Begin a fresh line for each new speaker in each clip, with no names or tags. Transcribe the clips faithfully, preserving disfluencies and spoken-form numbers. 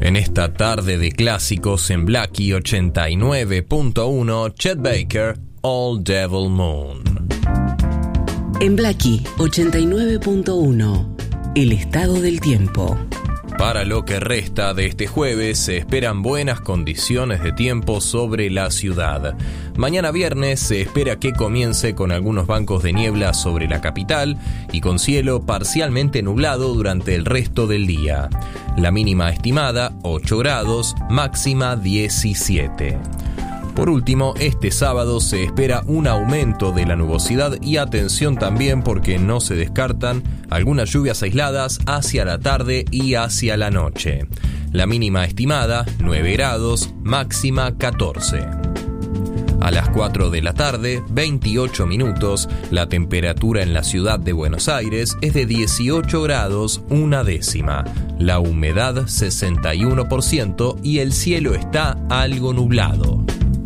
En esta tarde de clásicos en Blackie ochenta y nueve punto uno, Chet Baker, Old Devil Moon.
En Blackie ochenta y nueve punto uno, el estado del tiempo.
Para lo que resta de este jueves se esperan buenas condiciones de tiempo sobre la ciudad. Mañana viernes se espera que comience con algunos bancos de niebla sobre la capital y con cielo parcialmente nublado durante el resto del día. La mínima estimada ocho grados, máxima diecisiete. Por último, este sábado se espera un aumento de la nubosidad y atención también porque no se descartan algunas lluvias aisladas hacia la tarde y hacia la noche. La mínima estimada, nueve grados, máxima catorce. A las cuatro de la tarde, veintiocho minutos, la temperatura en la ciudad de Buenos Aires es de dieciocho grados, una décima. La humedad sesenta y uno por ciento y el cielo está algo nublado.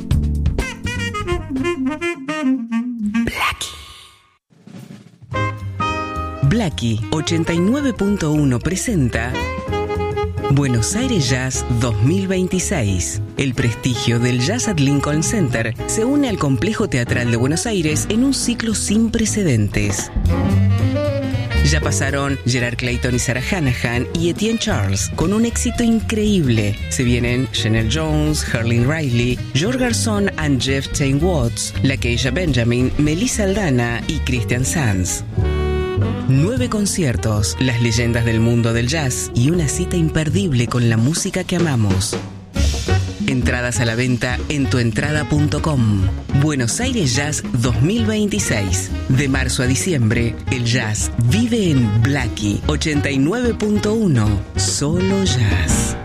Blackie ochenta y nueve punto uno presenta Buenos Aires Jazz dos mil veintiséis. El prestigio del Jazz at Lincoln Center se une al Complejo Teatral de Buenos Aires en un ciclo sin precedentes. Ya pasaron Gerard Clayton y Sarah Hanahan y Etienne Charles con un éxito increíble. Se vienen Janelle Jones, Herlin Riley, George Garzón and Jeff Tain Watts, LaKeisha Benjamin, Melissa Aldana y Christian Sanz. Nueve conciertos, las leyendas del mundo del jazz y una cita imperdible con la música que amamos. Entradas a la venta en tuentrada punto com. Buenos Aires Jazz dos mil veintiséis. De marzo a diciembre, el jazz vive en Blackie ochenta y nueve punto uno. Solo jazz.